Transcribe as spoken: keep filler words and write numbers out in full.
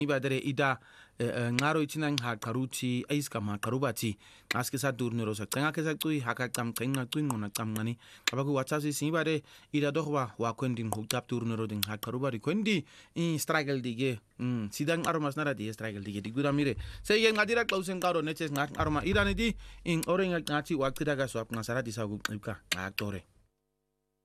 ibadere ida ngaro ithina ngihaqaruthi ayisigama qarubathi ngaske sadurnero sacenga ke sacuyi hakaqamcenga cingqona camncani xaba ku WhatsApp sibade ida dohwa wakwendi ngquqap turnero ding haqaruba dikwendi i struggle dige mm sidang aromas nara di struggle dige digura mire seye ngadira xawusen qaro neches ngat aroma irani di in orenga ngathi waqhida ka swap ngasara disa kuqibka ngaqore